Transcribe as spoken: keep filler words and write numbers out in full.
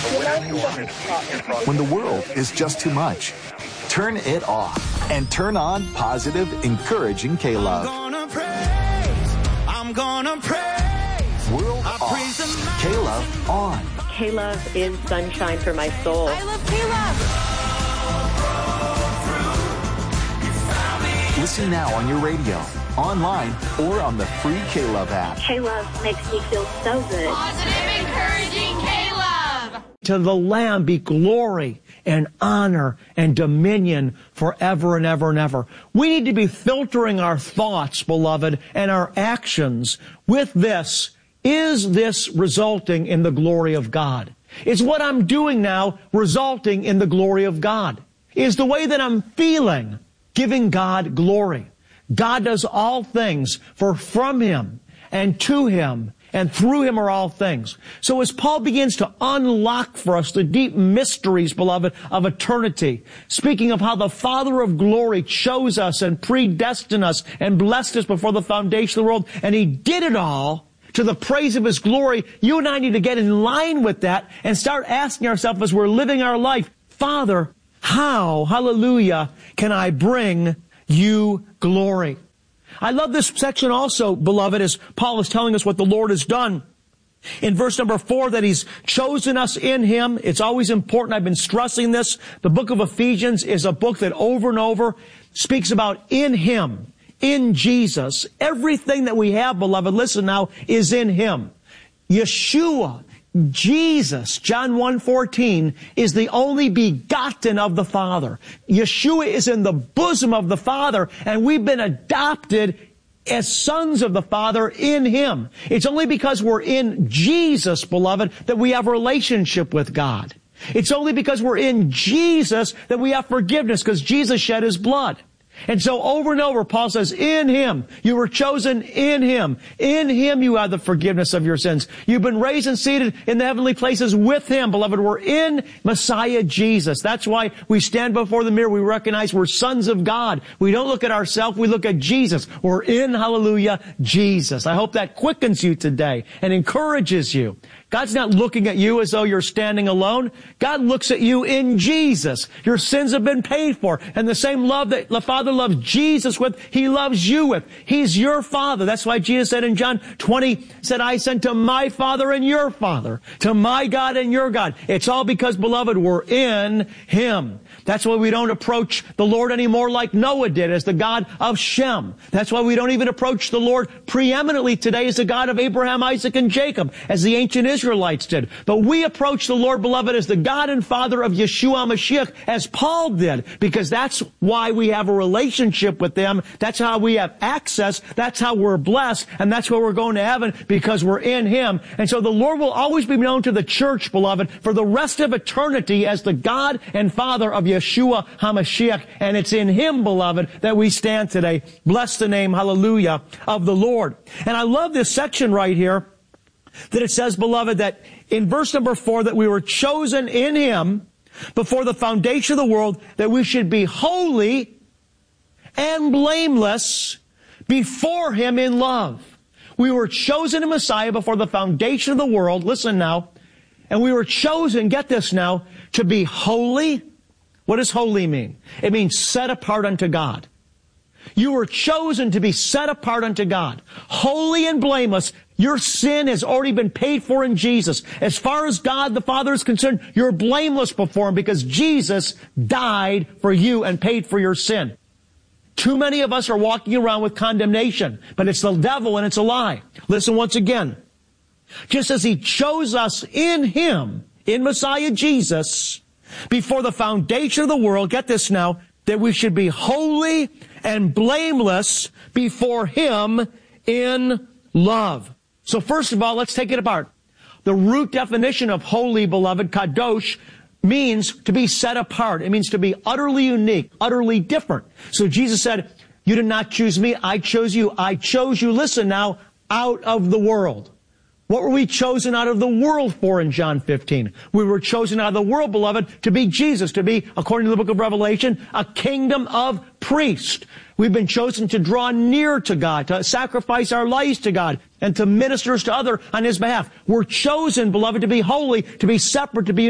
When the world is just too much, turn it off and turn on positive, encouraging K-Love. I'm gonna praise, I'm gonna praise. World off, K-Love on. K-Love is sunshine for my soul. I love K-Love. Listen now on your radio, online, or on the free K-Love app. K-Love makes me feel so good. Positive, encouraging K-Love. To the Lamb be glory and honor and dominion forever and ever and ever. We need to be filtering our thoughts, beloved, and our actions with this. Is this resulting in the glory of God? Is what I'm doing now resulting in the glory of God? Is the way that I'm feeling giving God glory? God does all things, for from Him and to Him and through Him are all things. So as Paul begins to unlock for us the deep mysteries, beloved, of eternity, speaking of how the Father of glory chose us and predestined us and blessed us before the foundation of the world, and He did it all to the praise of His glory, you and I need to get in line with that and start asking ourselves as we're living our life, Father, how, hallelujah, can I bring you glory? I love this section also, beloved, as Paul is telling us what the Lord has done. In verse number four, that He's chosen us in Him. It's always important. I've been stressing this. The book of Ephesians is a book that over and over speaks about in Him, in Jesus. Everything that we have, beloved, listen now, is in Him. Yeshua, Jesus, John one fourteen, is the only begotten of the Father. Yeshua is in the bosom of the Father, and we've been adopted as sons of the Father in Him. It's only because we're in Jesus, beloved, that we have a relationship with God. It's only because we're in Jesus that we have forgiveness, because Jesus shed His blood. And so over and over, Paul says, in Him, you were chosen in Him. In Him, you have the forgiveness of your sins. You've been raised and seated in the heavenly places with Him. Beloved, we're in Messiah Jesus. That's why we stand before the mirror. We recognize we're sons of God. We don't look at ourselves. We look at Jesus. We're in, hallelujah, Jesus. I hope that quickens you today and encourages you. God's not looking at you as though you're standing alone. God looks at you in Jesus. Your sins have been paid for. And the same love that the Father loves Jesus with, He loves you with. He's your Father. That's why Jesus said in John twenty, said, I sent to my Father and your Father, to my God and your God. It's all because, beloved, we're in Him. That's why we don't approach the Lord anymore like Noah did, as the God of Shem. That's why we don't even approach the Lord preeminently today as the God of Abraham, Isaac, and Jacob, as the ancient Israelites did. But we approach the Lord, beloved, as the God and Father of Yeshua Mashiach, as Paul did, because that's why we have a relationship with them. That's how we have access. That's how we're blessed. And that's why we're going to heaven, because we're in Him. And so the Lord will always be known to the church, beloved, for the rest of eternity as the God and Father of Yeshua HaMashiach. And it's in Him, beloved, that we stand today. Bless the name, hallelujah, of the Lord. And I love this section right here, that it says, beloved, that in verse number four, that we were chosen in Him before the foundation of the world, that we should be holy and blameless before Him in love. We were chosen in Messiah before the foundation of the world. Listen now. And we were chosen, get this now, to be holy. What does holy mean? It means set apart unto God. You were chosen to be set apart unto God. Holy and blameless. Your sin has already been paid for in Jesus. As far as God the Father is concerned, you're blameless before Him because Jesus died for you and paid for your sin. Too many of us are walking around with condemnation, but it's the devil and it's a lie. Listen once again. Just as He chose us in Him, in Messiah Jesus, before the foundation of the world, get this now, that we should be holy and blameless before Him in love. So first of all, let's take it apart. The root definition of holy, beloved, kadosh, means to be set apart. It means to be utterly unique, utterly different. So Jesus said, you did not choose me, I chose you. I chose you, listen now, out of the world. What were we chosen out of the world for in John fifteen? We were chosen out of the world, beloved, to be Jesus, to be, according to the book of Revelation, a kingdom of priests. We've been chosen to draw near to God, to sacrifice our lives to God, and to minister to others on His behalf. We're chosen, beloved, to be holy, to be separate, to be